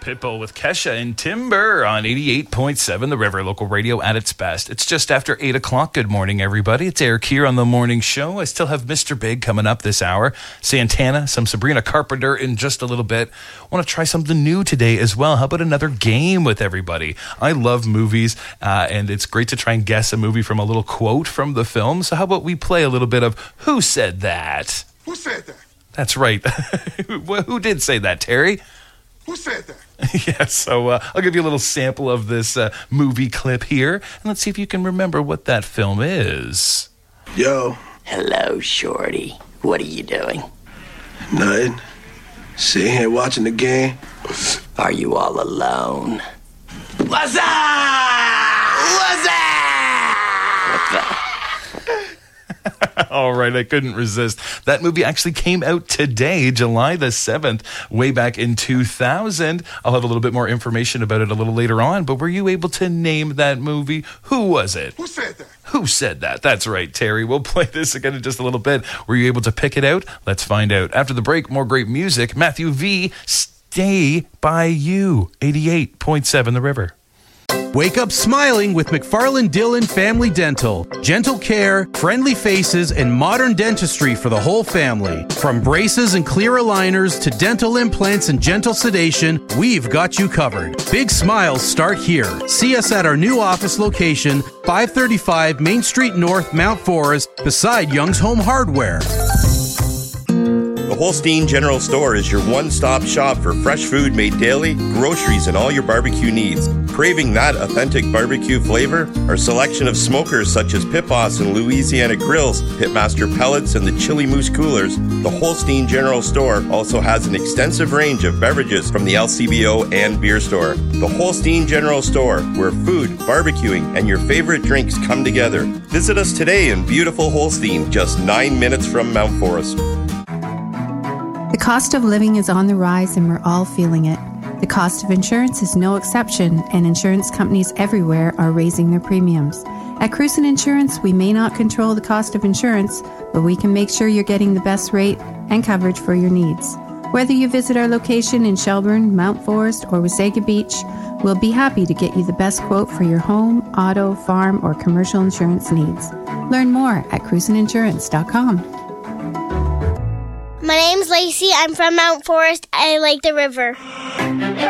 Pitbull with Kesha and Timber on 88.7 The River, local radio at its best. It's just after 8 o'clock. Good morning, everybody. It's Eric here on the morning show. I still have Mr. Big coming up this hour. Santana, some Sabrina Carpenter in just a little bit. Want to try something new today as well. How about another game with everybody? I love movies, and it's great to try and guess a movie from a little quote from the film. So how about we play a little bit of Who Said That? Who said that? That's right. Who did say that, Terry? Who said that? Yeah, so I'll give you a little sample of this movie clip here, and let's see if you can remember what that film is. Yo. Hello, Shorty. What are you doing? Nothing. Sitting here watching the game. Are you all alone? What's up? What's up? All right, I couldn't resist. That movie actually came out today, July the 7th, way back in 2000. I'll have a little bit more information about it a little later on, but were you able to name that movie? Who was it? Who said that? Who said that? That's right, Terry. We'll play this again in just a little bit. Were you able to pick it out? Let's find out. After the break, more great music. Matthew V, Stay By You, 88.7 The River. Wake up smiling with McFarland Dillon Family Dental. Gentle care, friendly faces, and modern dentistry for the whole family. From braces and clear aligners to dental implants and gentle sedation, we've got you covered. Big smiles start here. See us at our new office location, 535 Main Street North, Mount Forest, beside Young's Home Hardware. The Holstein General Store is your one-stop shop for fresh food made daily, groceries, and all your barbecue needs. Craving that authentic barbecue flavor? Our selection of smokers such as Pit Boss and Louisiana Grills, Pitmaster Pellets, and the Chili Moose Coolers, the Holstein General Store also has an extensive range of beverages from the LCBO and beer store. The Holstein General Store, where food, barbecuing, and your favorite drinks come together. Visit us today in beautiful Holstein, just 9 minutes from Mount Forest. The cost of living is on the rise and we're all feeling it. The cost of insurance is no exception, and insurance companies everywhere are raising their premiums. At Cruisin' Insurance, we may not control the cost of insurance, but we can make sure you're getting the best rate and coverage for your needs. Whether you visit our location in Shelburne, Mount Forest, or Wasaga Beach, we'll be happy to get you the best quote for your home, auto, farm, or commercial insurance needs. Learn more at cruisinginsurance.com. My name's Lacey. I'm from Mount Forest. I like the river.